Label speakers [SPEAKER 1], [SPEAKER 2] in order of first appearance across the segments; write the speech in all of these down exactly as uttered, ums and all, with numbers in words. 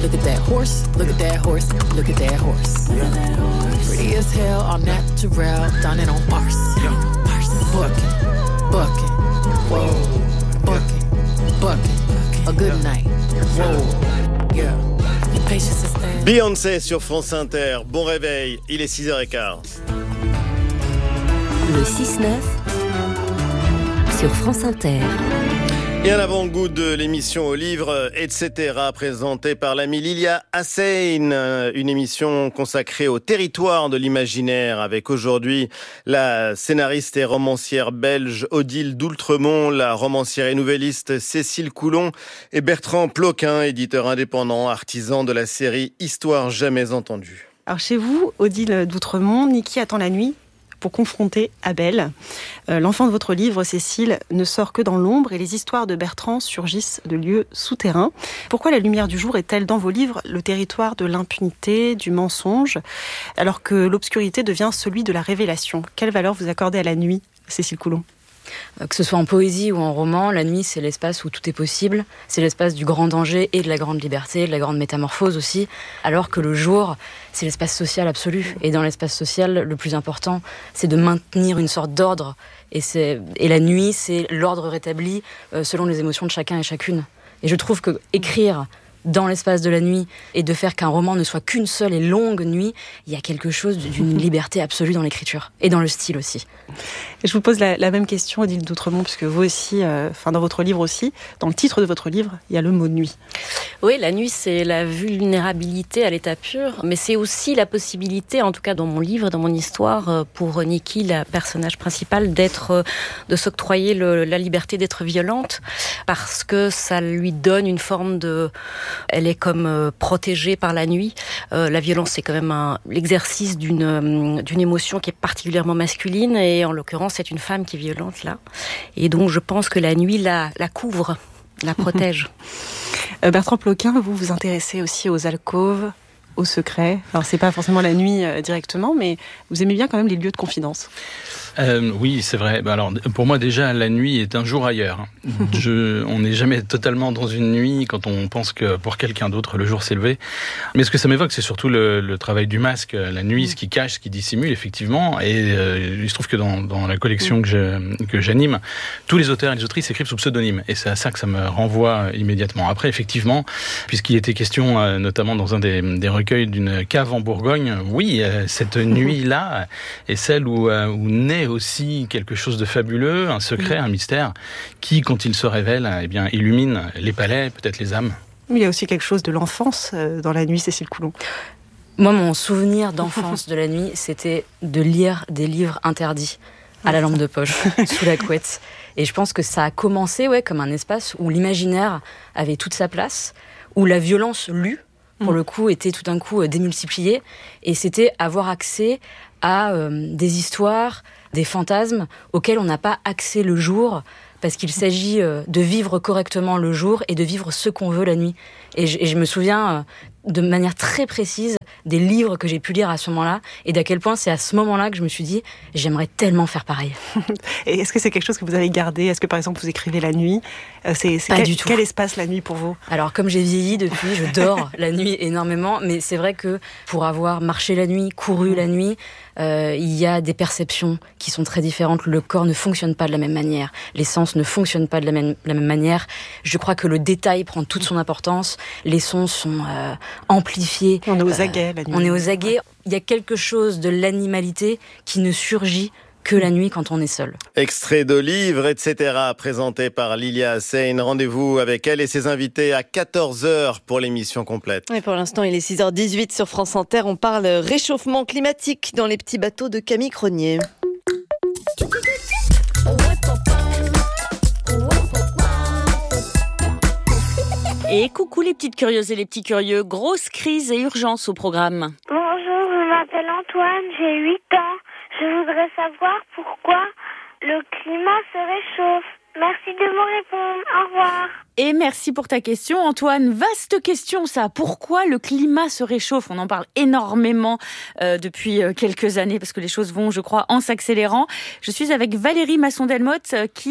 [SPEAKER 1] Look at that horse, look at that horse, look at that horse. Pretty as hell, all natural, done it on Mars. Bucking, bucking, whoa, bucking, bucking, a good night, whoa, yeah. Your patience is there.
[SPEAKER 2] Beyoncé sur France Inter, bon réveil, il est six heures quinze.
[SPEAKER 3] Le six neuf sur France Inter.
[SPEAKER 2] Et un avant-goût de l'émission au livre, et cetera, présentée par l'amie Lilia Hassane, une émission consacrée au territoire de l'imaginaire, avec aujourd'hui la scénariste et romancière belge Odile d'Oultremont, la romancière et nouvelliste Cécile Coulon et Bertrand Ploquin, éditeur indépendant, artisan de la série Histoire jamais entendue.
[SPEAKER 4] Alors chez vous, Odile d'Oultremont, Niki attend la nuit pour confronter Abel. Euh, l'enfant de votre livre, Cécile, ne sort que dans l'ombre et les histoires de Bertrand surgissent de lieux souterrains. Pourquoi la lumière du jour est-elle dans vos livres le territoire de l'impunité, du mensonge, alors que l'obscurité devient celui de la révélation ? Quelle valeur vous accordez à la nuit, Cécile Coulon ?
[SPEAKER 5] Que ce soit en poésie ou en roman, la nuit, c'est l'espace où tout est possible. C'est l'espace du grand danger et de la grande liberté, de la grande métamorphose aussi. Alors que le jour, c'est l'espace social absolu. Et dans l'espace social, le plus important, c'est de maintenir une sorte d'ordre. Et, c'est, et la nuit, c'est l'ordre rétabli euh, selon les émotions de chacun et chacune. Et je trouve que écrire dans l'espace de la nuit et de faire qu'un roman ne soit qu'une seule et longue nuit, il y a quelque chose d'une liberté absolue dans l'écriture et dans le style aussi.
[SPEAKER 4] Et je vous pose la, la même question, Odile d'Oultremont, puisque vous aussi, euh, enfin dans votre livre aussi, dans le titre de votre livre, il y a le mot nuit.
[SPEAKER 6] Oui, la nuit, c'est la vulnérabilité à l'état pur, mais c'est aussi la possibilité, en tout cas dans mon livre, dans mon histoire, pour Niki, la personnage principale, d'être, de s'octroyer le, la liberté d'être violente, parce que ça lui donne une forme de... Elle est comme euh, protégée par la nuit. Euh, la violence, c'est quand même un, l'exercice d'une, euh, d'une émotion qui est particulièrement masculine, et en l'occurrence, c'est une femme qui est violente là. Et donc, je pense que la nuit la, la couvre, la protège.
[SPEAKER 4] euh, Bertrand Ploquin, vous vous intéressez aussi aux alcôves, aux secrets. Alors, c'est pas forcément la nuit euh, directement, mais vous aimez bien quand même les lieux de confidence.
[SPEAKER 7] Euh, oui, c'est vrai. Bah alors, pour moi, déjà, la nuit est un jour ailleurs. Je, on n'est jamais totalement dans une nuit quand on pense que pour quelqu'un d'autre, le jour s'est levé. Mais ce que ça m'évoque, c'est surtout le, le travail du masque, la nuit, ce qui cache, ce qui dissimule, effectivement. Et euh, il se trouve que dans, dans la collection que, je, que j'anime, tous les auteurs et les autrices écrivent sous pseudonyme. Et c'est à ça que ça me renvoie immédiatement. Après, effectivement, puisqu'il était question, euh, notamment dans un des, des recueils d'une cave en Bourgogne, oui, euh, cette nuit-là est celle où, euh, où naît aussi quelque chose de fabuleux, un secret, un mystère, qui, quand il se révèle, eh bien, illumine les palais, peut-être les âmes.
[SPEAKER 4] Il y a aussi quelque chose de l'enfance dans la nuit, Cécile Coulon.
[SPEAKER 5] Moi, mon souvenir d'enfance de la nuit, c'était de lire des livres interdits à la lampe de poche, sous la couette. Et je pense que ça a commencé ouais, comme un espace où l'imaginaire avait toute sa place, où la violence lue, pour le coup, était tout d'un coup démultipliée. Et c'était avoir accès à euh, des histoires, des fantasmes auxquels on n'a pas accès le jour, parce qu'il s'agit euh, de vivre correctement le jour et de vivre ce qu'on veut la nuit. Et je, et je me souviens euh, de manière très précise des livres que j'ai pu lire à ce moment-là, et d'à quel point c'est à ce moment-là que je me suis dit « j'aimerais tellement faire pareil ».
[SPEAKER 4] Et est-ce que c'est quelque chose que vous avez gardé ? Est-ce que par exemple vous écrivez la nuit ? c'est, c'est
[SPEAKER 5] Pas
[SPEAKER 4] quel,
[SPEAKER 5] du tout.
[SPEAKER 4] Quel espace la nuit pour vous ?
[SPEAKER 5] Alors comme j'ai vieilli depuis, je dors la nuit énormément, mais c'est vrai que pour avoir marché la nuit, couru la nuit, euh, il y a des perceptions qui sont très différentes. Le corps ne fonctionne pas de la même manière, les sens ne fonctionnent pas de la même, la même manière. Je crois que le détail prend toute son importance, les sons sont euh, amplifiés.
[SPEAKER 4] On est aux aguets la nuit.
[SPEAKER 5] On est aux aguets. Il y a quelque chose de l'animalité qui ne surgit que la nuit quand on est seul.
[SPEAKER 2] Extrait de livres, et cetera, présenté par Lilia Hassane. Rendez-vous avec elle et ses invités à quatorze heures pour l'émission complète.
[SPEAKER 8] Et pour l'instant, il est six heures dix-huit sur France Inter. On parle réchauffement climatique dans les petits bateaux de Camille Cronier.
[SPEAKER 9] Et coucou les petites curieuses et les petits curieux, grosse crise et urgence au programme.
[SPEAKER 10] Bonjour, je m'appelle Antoine, j'ai huit ans. Je voudrais savoir pourquoi le climat se réchauffe. Merci de me répondre. Au revoir.
[SPEAKER 9] Et merci pour ta question, Antoine. Vaste question, ça. Pourquoi le climat se réchauffe ? On en parle énormément euh, depuis euh, quelques années parce que les choses vont, je crois, en s'accélérant. Je suis avec Valérie Masson-Delmotte euh, qui est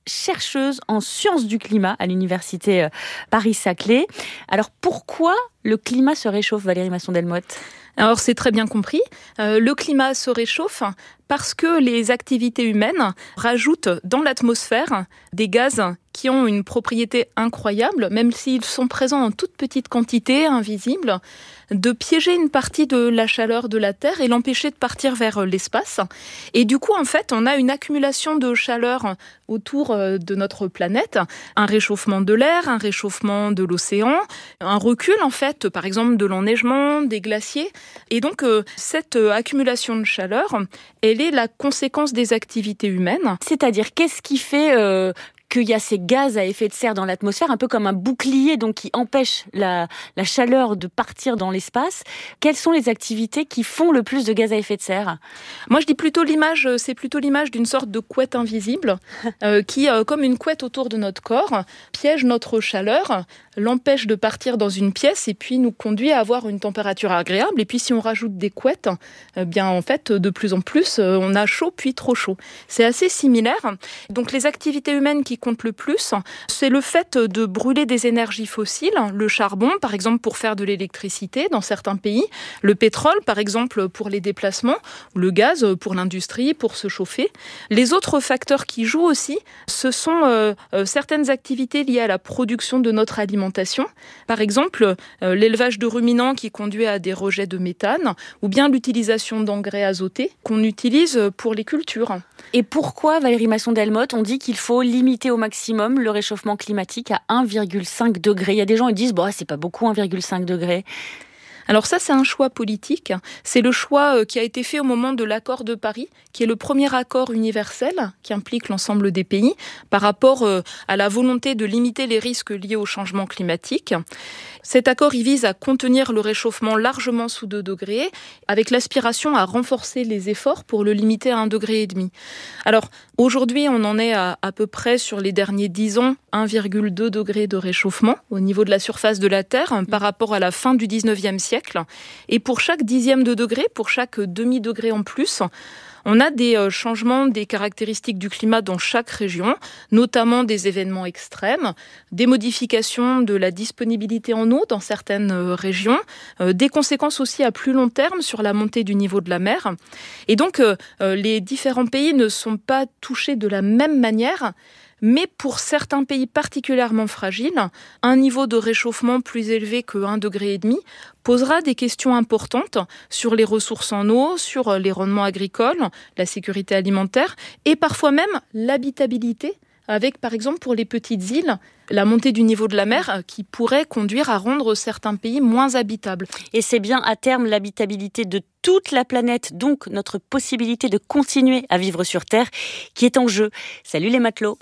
[SPEAKER 9] chercheuse en sciences du climat à l'université Paris-Saclay. Alors pourquoi le climat se réchauffe, Valérie Masson-Delmotte ?
[SPEAKER 11] Alors c'est très bien compris. Euh, le climat se réchauffe parce que les activités humaines rajoutent dans l'atmosphère des gaz qui ont une propriété incroyable, même s'ils sont présents en toute petite quantité, invisibles, de piéger une partie de la chaleur de la Terre et l'empêcher de partir vers l'espace. Et du coup, en fait, on a une accumulation de chaleur autour de notre planète, un réchauffement de l'air, un réchauffement de l'océan, un recul, en fait, par exemple, de l'enneigement, des glaciers. Et donc, euh, cette accumulation de chaleur, elle est la conséquence des activités humaines.
[SPEAKER 9] C'est-à-dire, qu'est-ce qui fait... Euh qu'il y a ces gaz à effet de serre dans l'atmosphère, un peu comme un bouclier donc qui empêche la, la chaleur de partir dans l'espace. Quelles sont les activités qui font le plus de gaz à effet de serre ?
[SPEAKER 11] Moi, je dis plutôt l'image, c'est plutôt l'image d'une sorte de couette invisible euh, qui, euh, comme une couette autour de notre corps, piège notre chaleur, l'empêche de partir dans une pièce et puis nous conduit à avoir une température agréable. Et puis, si on rajoute des couettes, eh bien, en fait, de plus en plus, on a chaud puis trop chaud. C'est assez similaire. Donc, les activités humaines qui compte le plus, c'est le fait de brûler des énergies fossiles, le charbon par exemple pour faire de l'électricité dans certains pays, le pétrole par exemple pour les déplacements, le gaz pour l'industrie, pour se chauffer. Les autres facteurs qui jouent aussi, ce sont euh, euh, certaines activités liées à la production de notre alimentation, par exemple euh, l'élevage de ruminants qui conduit à des rejets de méthane, ou bien l'utilisation d'engrais azotés qu'on utilise pour les cultures.
[SPEAKER 9] Et pourquoi, Valérie Masson-Delmotte, on dit qu'il faut limiter au maximum le réchauffement climatique à un virgule cinq degré ? Il y a des gens qui disent bon, c'est pas beaucoup un virgule cinq degré.
[SPEAKER 11] Alors ça, c'est un choix politique. C'est le choix qui a été fait au moment de l'accord de Paris, qui est le premier accord universel qui implique l'ensemble des pays par rapport à la volonté de limiter les risques liés au changement climatique. Cet accord, il vise à contenir le réchauffement largement sous deux degrés, avec l'aspiration à renforcer les efforts pour le limiter à un degré et demi. Alors, aujourd'hui, on en est à à peu près, sur les derniers dix ans, un virgule deux degré de réchauffement au niveau de la surface de la Terre par rapport à la fin du dix-neuvième siècle. Et pour chaque dixième de degré, pour chaque demi-degré en plus, on a des changements des caractéristiques du climat dans chaque région, notamment des événements extrêmes, des modifications de la disponibilité en eau dans certaines régions, des conséquences aussi à plus long terme sur la montée du niveau de la mer. Et donc, les différents pays ne sont pas touchés de la même manière. Mais pour certains pays particulièrement fragiles, un niveau de réchauffement plus élevé que un degré et demi posera des questions importantes sur les ressources en eau, sur les rendements agricoles, la sécurité alimentaire et parfois même l'habitabilité, avec par exemple pour les petites îles, la montée du niveau de la mer qui pourrait conduire à rendre certains pays moins habitables.
[SPEAKER 9] Et c'est bien à terme l'habitabilité de toute la planète, donc notre possibilité de continuer à vivre sur Terre, qui est en jeu. Salut les matelots.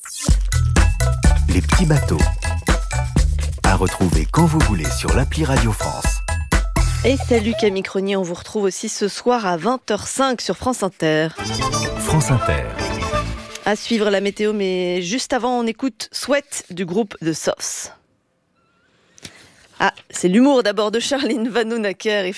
[SPEAKER 12] Les petits bateaux. À retrouver quand vous voulez sur l'appli Radio France.
[SPEAKER 8] Et salut Camille Cronier, on vous retrouve aussi ce soir à vingt heures cinq sur France Inter.
[SPEAKER 12] France Inter.
[SPEAKER 8] À suivre la météo, mais juste avant, on écoute Sweat du groupe The Source. Ah, c'est l'humour d'abord de Charline Vanhoenacker et